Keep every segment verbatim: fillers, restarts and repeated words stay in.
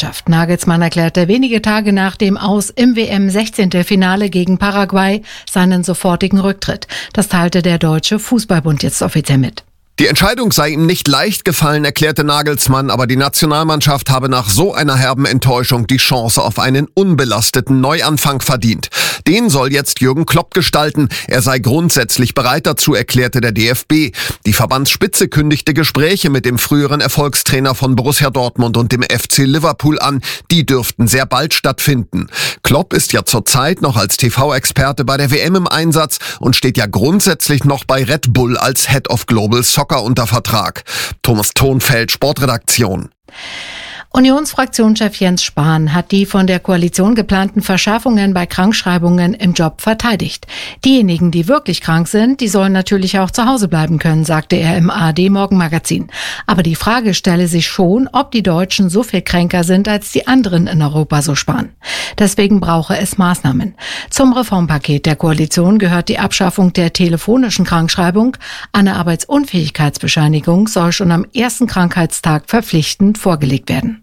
Nationalmannschaft. Nagelsmann erklärte wenige Tage nach dem Aus im W M-sechzehnten-Finale gegen Paraguay seinen sofortigen Rücktritt. Das teilte der Deutsche Fußballbund jetzt offiziell mit. Die Entscheidung sei ihm nicht leicht gefallen, erklärte Nagelsmann, aber die Nationalmannschaft habe nach so einer herben Enttäuschung die Chance auf einen unbelasteten Neuanfang verdient. Den soll jetzt Jürgen Klopp gestalten. Er sei grundsätzlich bereit dazu, erklärte der D F B. Die Verbandsspitze kündigte Gespräche mit dem früheren Erfolgstrainer von Borussia Dortmund und dem F C Liverpool an. Die dürften sehr bald stattfinden. Klopp ist ja zurzeit noch als T V-Experte bei der W M im Einsatz und steht ja grundsätzlich noch bei Red Bull als Head of Global Soccer unter Vertrag. Thomas Thonfeld, Sportredaktion. Unionsfraktionschef Jens Spahn hat die von der Koalition geplanten Verschärfungen bei Krankschreibungen im Job verteidigt. Diejenigen, die wirklich krank sind, die sollen natürlich auch zu Hause bleiben können, sagte er im A R D-Morgenmagazin. Aber die Frage stelle sich schon, ob die Deutschen so viel kränker sind, als die anderen in Europa, so Spahn. Deswegen brauche es Maßnahmen. Zum Reformpaket der Koalition gehört die Abschaffung der telefonischen Krankschreibung. Eine Arbeitsunfähigkeitsbescheinigung soll schon am ersten Krankheitstag verpflichtend vorgelegt werden.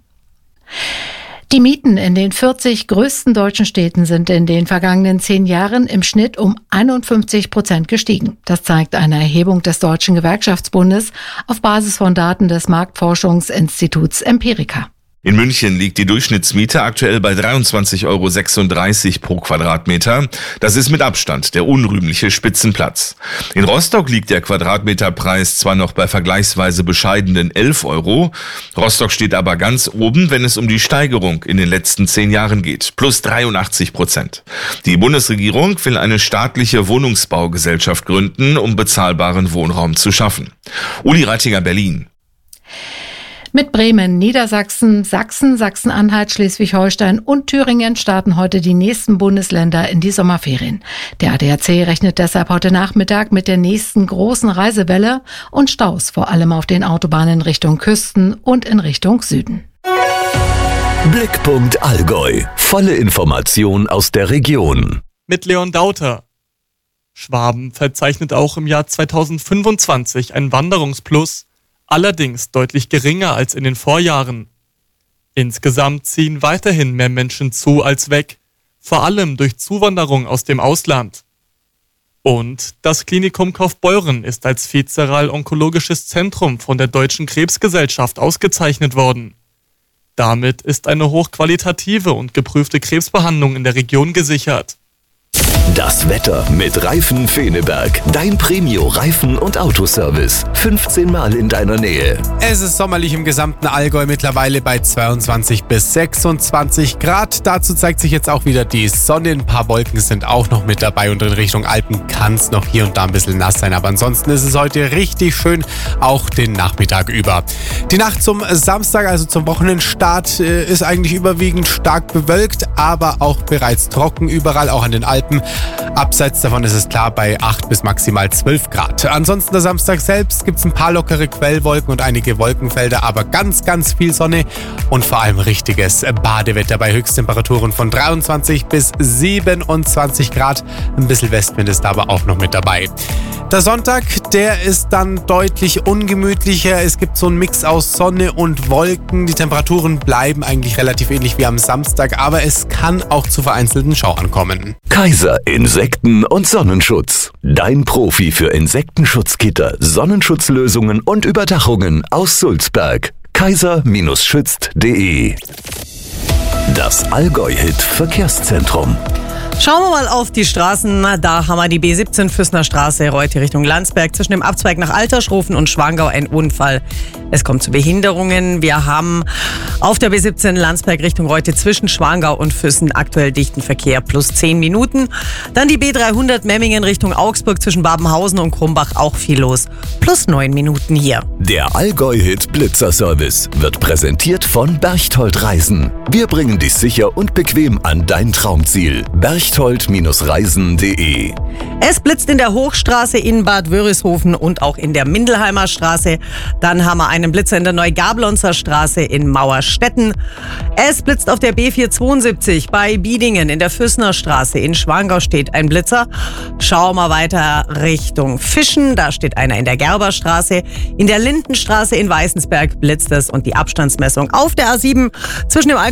Die Mieten in den vierzig größten deutschen Städten sind in den vergangenen zehn Jahren im Schnitt um einundfünfzig Prozent gestiegen. Das zeigt eine Erhebung des Deutschen Gewerkschaftsbundes auf Basis von Daten des Marktforschungsinstituts Empirica. In München liegt die Durchschnittsmiete aktuell bei dreiundzwanzig Euro sechsunddreißig pro Quadratmeter. Das ist mit Abstand der unrühmliche Spitzenplatz. In Rostock liegt der Quadratmeterpreis zwar noch bei vergleichsweise bescheidenen elf Euro. Rostock steht aber ganz oben, wenn es um die Steigerung in den letzten zehn Jahren geht. Plus dreiundachtzig Prozent. Die Bundesregierung will eine staatliche Wohnungsbaugesellschaft gründen, um bezahlbaren Wohnraum zu schaffen. Uli Reitinger, Berlin. Mit Bremen, Niedersachsen, Sachsen, Sachsen-Anhalt, Schleswig-Holstein und Thüringen starten heute die nächsten Bundesländer in die Sommerferien. Der A D A C rechnet deshalb heute Nachmittag mit der nächsten großen Reisewelle und Staus, vor allem auf den Autobahnen Richtung Küsten und in Richtung Süden. Blickpunkt Allgäu. Volle Information aus der Region. Mit Leon Dauter. Schwaben verzeichnet auch im Jahr zweitausendfünfundzwanzig einen Wanderungsplus, allerdings deutlich geringer als in den Vorjahren. Insgesamt ziehen weiterhin mehr Menschen zu als weg, vor allem durch Zuwanderung aus dem Ausland. Und das Klinikum Kaufbeuren ist als viszeral-onkologisches Zentrum von der Deutschen Krebsgesellschaft ausgezeichnet worden. Damit ist eine hochqualitative und geprüfte Krebsbehandlung in der Region gesichert. Das Wetter mit Reifen Feneberg. Dein Premio-Reifen- und Autoservice. fünfzehn Mal in deiner Nähe. Es ist sommerlich im gesamten Allgäu, mittlerweile bei zweiundzwanzig bis sechsundzwanzig Grad. Dazu zeigt sich jetzt auch wieder die Sonne. Ein paar Wolken sind auch noch mit dabei und in Richtung Alpen kann es noch hier und da ein bisschen nass sein. Aber ansonsten ist es heute richtig schön, auch den Nachmittag über. Die Nacht zum Samstag, also zum Wochenendstart, ist eigentlich überwiegend stark bewölkt, aber auch bereits trocken überall, auch an den Alpen. Abseits davon ist es klar bei acht bis maximal zwölf Grad. Ansonsten der Samstag selbst gibt es ein paar lockere Quellwolken und einige Wolkenfelder, aber ganz, ganz viel Sonne und vor allem richtiges Badewetter bei Höchsttemperaturen von dreiundzwanzig bis siebenundzwanzig Grad. Ein bisschen Westwind ist aber auch noch mit dabei. Der Sonntag, der ist dann deutlich ungemütlicher. Es gibt so einen Mix aus Sonne und Wolken. Die Temperaturen bleiben eigentlich relativ ähnlich wie am Samstag, aber es kann auch zu vereinzelten Schauern kommen. Kaiser Insekten- und Sonnenschutz. Dein Profi für Insektenschutzgitter, Sonnenschutzlösungen und Überdachungen aus Sulzberg. kaiser schützt punkt de. Das Allgäu-Hit Verkehrszentrum. Schauen wir mal auf die Straßen. Da haben wir die B siebzehn Füßner Straße, Reutte Richtung Landsberg. Zwischen dem Abzweig nach Altersschrofen und Schwangau ein Unfall. Es kommt zu Behinderungen. Wir haben auf der B siebzehn Landsberg Richtung Reutte zwischen Schwangau und Füssen aktuell dichten Verkehr plus zehn Minuten. Dann die B dreihundert Memmingen Richtung Augsburg zwischen Babenhausen und Krumbach auch viel los. Plus neun Minuten hier. Der Allgäu-Hit Blitzer-Service wird präsentiert von Berchtold Reisen. Wir bringen dich sicher und bequem an dein Traumziel. berchtold Reisen punkt de. Es blitzt in der Hochstraße in Bad Wörishofen und auch in der Mindelheimer Straße. Dann haben wir einen Blitzer in der Neugablonzer Straße in Mauerstetten. Es blitzt auf der B vierhundertzweiundsiebzig bei Biedingen in der Füssner Straße. In Schwangau steht ein Blitzer. Schauen wir weiter Richtung Fischen. Da steht einer in der Gerberstraße. In der Lindenstraße in Weißensberg blitzt es und die Abstandsmessung auf der A sieben zwischen dem